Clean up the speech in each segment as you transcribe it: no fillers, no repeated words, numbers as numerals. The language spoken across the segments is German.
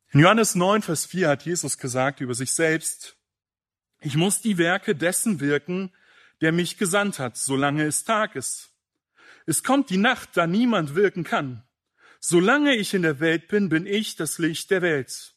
In Johannes 9, Vers 4 hat Jesus gesagt über sich selbst: Ich muss die Werke dessen wirken, der mich gesandt hat, solange es Tag ist. Es kommt die Nacht, da niemand wirken kann. Solange ich in der Welt bin, bin ich das Licht der Welt.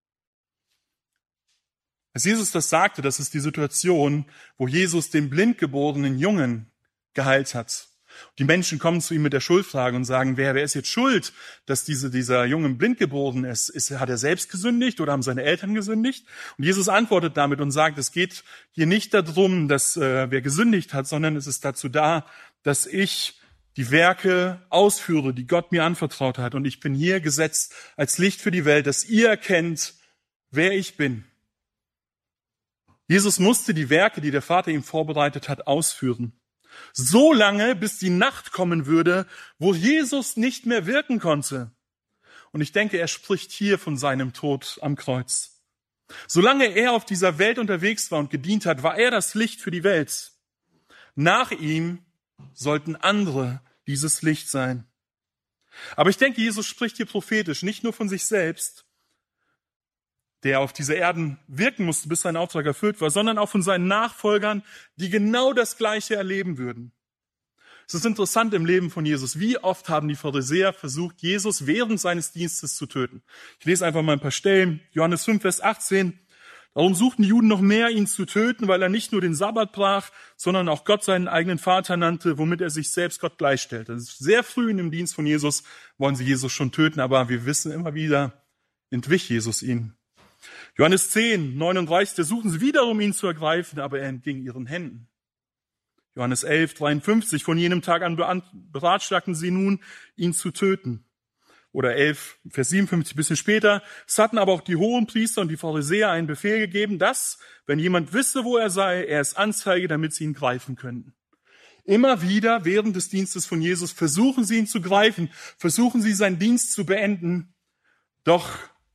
Als Jesus das sagte, das ist die Situation, wo Jesus den blind geborenen Jungen geheilt hat. Die Menschen kommen zu ihm mit der Schuldfrage und sagen, wer ist jetzt schuld, dass dieser Junge blind geboren ist? Hat er selbst gesündigt oder haben seine Eltern gesündigt? Und Jesus antwortet damit und sagt, es geht hier nicht darum, dass wer gesündigt hat, sondern es ist dazu da, dass ich die Werke ausführe, die Gott mir anvertraut hat. Und ich bin hier gesetzt als Licht für die Welt, dass ihr erkennt, wer ich bin. Jesus musste die Werke, die der Vater ihm vorbereitet hat, ausführen. So lange, bis die Nacht kommen würde, wo Jesus nicht mehr wirken konnte. Und ich denke, er spricht hier von seinem Tod am Kreuz. Solange er auf dieser Welt unterwegs war und gedient hat, war er das Licht für die Welt. Nach ihm sollten andere dieses Licht sein. Aber ich denke, Jesus spricht hier prophetisch, nicht nur von sich selbst, der auf dieser Erden wirken musste, bis sein Auftrag erfüllt war, sondern auch von seinen Nachfolgern, die genau das Gleiche erleben würden. Es ist interessant im Leben von Jesus. Wie oft haben die Pharisäer versucht, Jesus während seines Dienstes zu töten? Ich lese einfach mal ein paar Stellen. Johannes 5, Vers 18. Darum suchten die Juden noch mehr, ihn zu töten, weil er nicht nur den Sabbat brach, sondern auch Gott seinen eigenen Vater nannte, womit er sich selbst Gott gleichstellte. Sehr früh in dem Dienst von Jesus wollen sie Jesus schon töten, aber wir wissen immer wieder, entwich Jesus ihnen. Johannes 10, 39, da suchen sie wiederum, ihn zu ergreifen, aber er entging ihren Händen. Johannes 11, 53, von jenem Tag an beratschlagten sie nun, ihn zu töten. Oder 11, Vers 57, ein bisschen später, es hatten aber auch die Hohenpriester und die Pharisäer einen Befehl gegeben, dass, wenn jemand wisse, wo er sei, er es anzeige, damit sie ihn greifen könnten. Immer wieder während des Dienstes von Jesus versuchen sie, ihn zu greifen, versuchen sie, seinen Dienst zu beenden, doch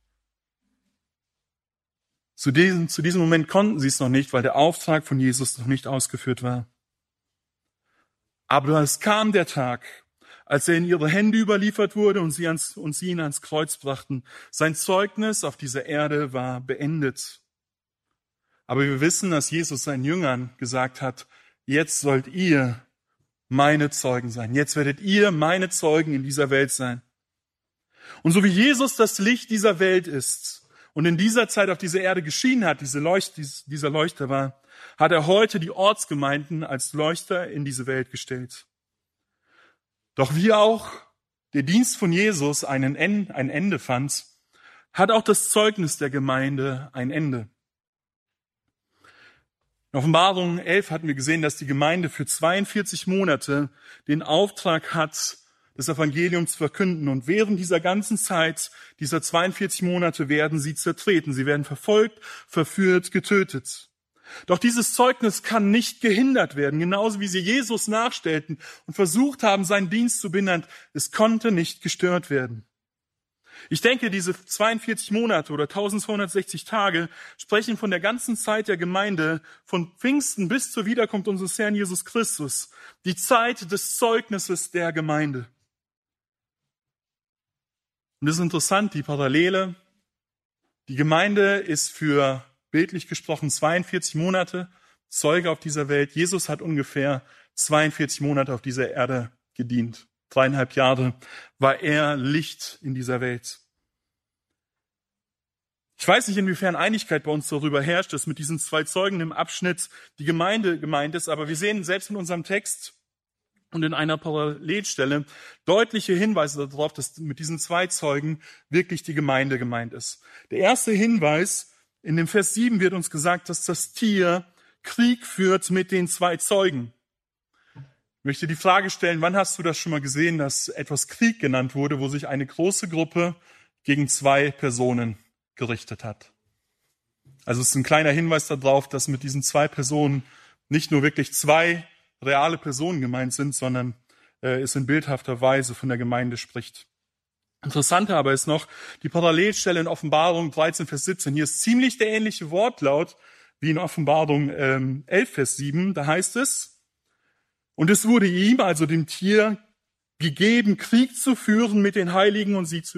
zu diesem Moment konnten sie es noch nicht, weil der Auftrag von Jesus noch nicht ausgeführt war. Aber es kam der Tag, als er in ihre Hände überliefert wurde und sie ihn ans Kreuz brachten. Sein Zeugnis auf dieser Erde war beendet. Aber wir wissen, dass Jesus seinen Jüngern gesagt hat, jetzt sollt ihr meine Zeugen sein. Jetzt werdet ihr meine Zeugen in dieser Welt sein. Und so wie Jesus das Licht dieser Welt ist, und in dieser Zeit auf dieser Erde geschienen hat, dieser Leuchter war, hat er heute die Ortsgemeinden als Leuchter in diese Welt gestellt. Doch wie auch der Dienst von Jesus ein Ende fand, hat auch das Zeugnis der Gemeinde ein Ende. In Offenbarung 11 hatten wir gesehen, dass die Gemeinde für 42 Monate den Auftrag hat, des Evangeliums zu verkünden. Und während dieser ganzen Zeit, dieser 42 Monate, werden sie zertreten. Sie werden verfolgt, verführt, getötet. Doch dieses Zeugnis kann nicht gehindert werden, genauso wie sie Jesus nachstellten und versucht haben, seinen Dienst zu behindern. Es konnte nicht gestört werden. Ich denke, diese 42 Monate oder 1260 Tage sprechen von der ganzen Zeit der Gemeinde, von Pfingsten bis zur Wiederkunft unseres Herrn Jesus Christus. Die Zeit des Zeugnisses der Gemeinde. Und es ist interessant, die Parallele. Die Gemeinde ist für, bildlich gesprochen, 42 Monate Zeuge auf dieser Welt. Jesus hat ungefähr 42 Monate auf dieser Erde gedient. 3,5 Jahre war er Licht in dieser Welt. Ich weiß nicht, inwiefern Einigkeit bei uns darüber herrscht, dass mit diesen 2 Zeugen im Abschnitt die Gemeinde gemeint ist, aber wir sehen selbst in unserem Text und in einer Parallelstelle deutliche Hinweise darauf, dass mit diesen 2 Zeugen wirklich die Gemeinde gemeint ist. Der erste Hinweis, in dem Vers 7 wird uns gesagt, dass das Tier Krieg führt mit den 2 Zeugen. Ich möchte die Frage stellen, wann hast du das schon mal gesehen, dass etwas Krieg genannt wurde, wo sich eine große Gruppe gegen 2 Personen gerichtet hat? Also es ist ein kleiner Hinweis darauf, dass mit diesen 2 Personen nicht nur wirklich 2 reale Personen gemeint sind, sondern es in bildhafter Weise von der Gemeinde spricht. Interessanter aber ist noch die Parallelstelle in Offenbarung 13, Vers 17. Hier ist ziemlich der ähnliche Wortlaut wie in Offenbarung 11, Vers 7. Da heißt es, und es wurde ihm, also dem Tier, gegeben, Krieg zu führen mit den Heiligen und sie zu